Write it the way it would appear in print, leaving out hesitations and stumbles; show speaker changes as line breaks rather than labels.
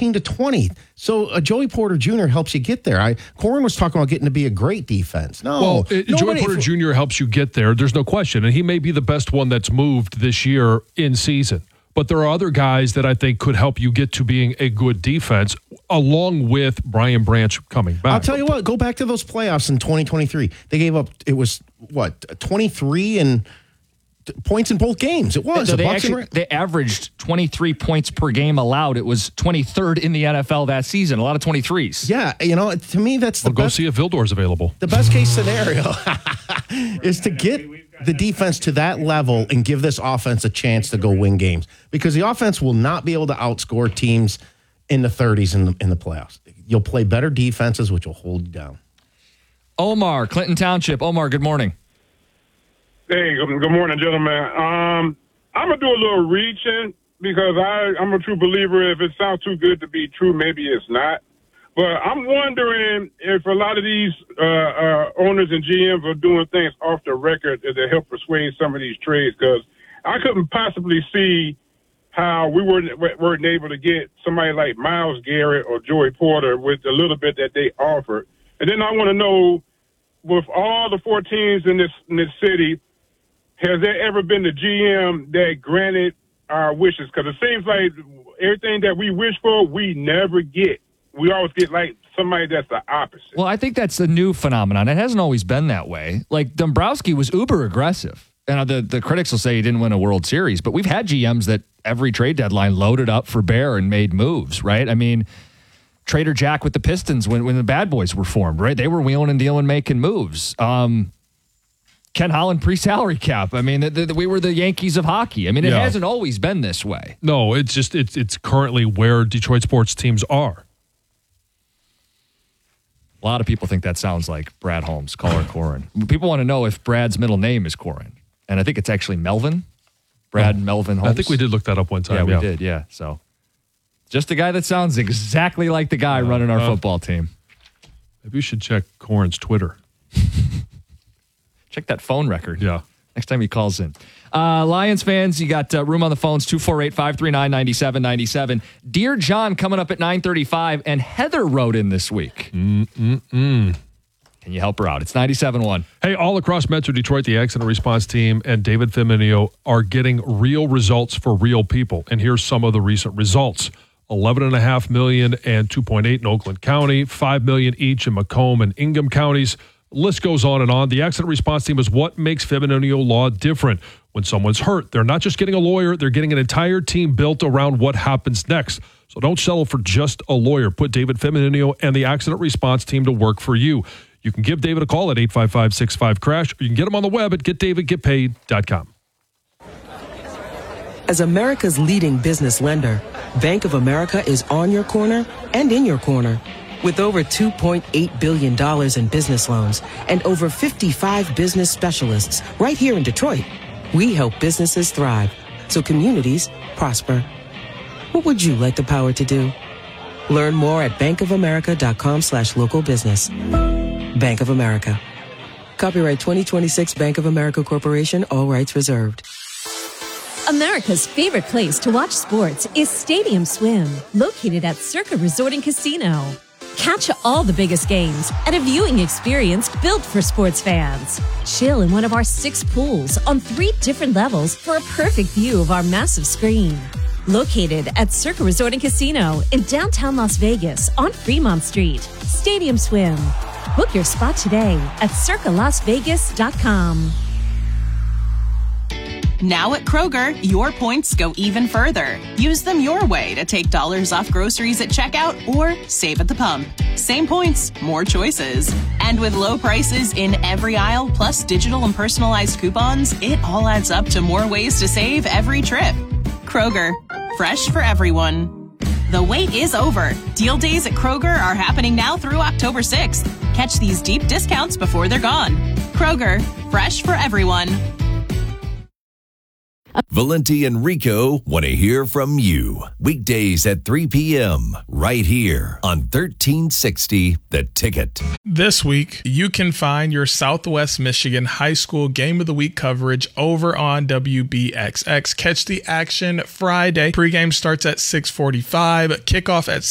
14 to 20. So Joey Porter Jr. helps you get there. Corin was talking about getting to be a great defense. No,
Joey Porter Jr. helps you get there. There's no question. And he may be the best one that's moved this year in season. But there are other guys that I think could help you get to being a good defense, along with Brian Branch coming back.
I'll tell you what, go back to those playoffs in 2023. They gave up, 23 and points in both games. It was.
They averaged 23 points per game allowed. It was 23rd in the NFL that season. A lot of 23s.
Yeah, to me, that's the best.
Go see if Vildor's available.
The best case scenario is to get the defense to that level and give this offense a chance to go win games, because the offense will not be able to outscore teams in the 30s in the playoffs. You'll play better defenses, which will hold you down.
Omar, Clinton Township. Omar, good morning.
Hey, good morning, gentlemen. I'm going to do a little reaching because I'm a true believer. If it sounds too good to be true, maybe it's not. But I'm wondering if a lot of these owners and GMs are doing things off the record to help persuade some of these trades, because I couldn't possibly see how we weren't able to get somebody like Myles Garrett or Joey Porter with the little bit that they offered. And then I want to know, with all the 4 teams in this city, has there ever been a GM that granted our wishes? Because it seems like everything that we wish for, we never get. We always get like somebody that's the opposite.
Well, I think that's the new phenomenon. It hasn't always been that way. Like Dombrowski was uber aggressive. And the critics will say he didn't win a World Series, but we've had GMs that every trade deadline loaded up for bear and made moves, right? I mean, Trader Jack with the Pistons when the Bad Boys were formed, right? They were wheeling and dealing, making moves. Ken Holland pre-salary cap. I mean, we were the Yankees of hockey. I mean, it hasn't always been this way.
No, it's just it's currently where Detroit sports teams are.
A lot of people think that sounds like Brad Holmes, caller Corin. People want to know if Brad's middle name is Corin. And I think it's actually Melvin. Brad Melvin Holmes.
I think we did look that up one time.
Yeah, we did, yeah. So just a guy that sounds exactly like the guy running our football team.
Maybe you should check Corin's Twitter.
Check that phone record.
Yeah.
Next time he calls in. Lions fans, you got room on the phones, 248-539-9797. Dear John coming up at 9:35, and Heather wrote in this week. Can you help her out? It's 97.1.
Hey, all across Metro Detroit, the accident response team and David Feminio are getting real results for real people. And here's some of the recent results. $11.5 million and $2.8 in Oakland County, $5 million each in Macomb and Ingham counties. List goes on and on. The accident response team is what makes Feminio Law different. When someone's hurt, they're not just getting a lawyer, they're getting an entire team built around what happens next. So don't settle for just a lawyer. Put David Feminio and the accident response team to work for you. You can give David a call at 855-65-CRASH, or you can get him on the web at getdavidgetpaid.com.
As America's leading business lender, Bank of America is on your corner and in your corner. With over $2.8 billion in business loans and over 55 business specialists right here in Detroit, we help businesses thrive so communities prosper. What would you like the power to do? Learn more at bankofamerica.com/local business. Bank of America. Copyright 2026 Bank of America Corporation, all rights reserved.
America's favorite place to watch sports is Stadium Swim, located at Circa Resort and Casino. Catch all the biggest games at a viewing experience built for sports fans. Chill in one of our 6 pools on 3 different levels for a perfect view of our massive screen. Located at Circa Resort and Casino in downtown Las Vegas on Fremont Street. Stadium Swim. Book your spot today at circalasvegas.com.
Now at Kroger, your points go even further. Use them your way to take dollars off groceries at checkout or save at the pump. Same points, more choices. And with low prices in every aisle, plus digital and personalized coupons, it all adds up to more ways to save every trip. Kroger, fresh for everyone. The wait is over. Deal days at Kroger are happening now through October 6th. Catch these deep discounts before they're gone. Kroger, fresh for everyone.
Valenti and Rico want to hear from you. Weekdays at 3 p.m. right here on 1360 The Ticket.
This week, you can find your Southwest Michigan High School Game of the Week coverage over on WBXX. Catch the action Friday. Pregame starts at 6:45. Kickoff at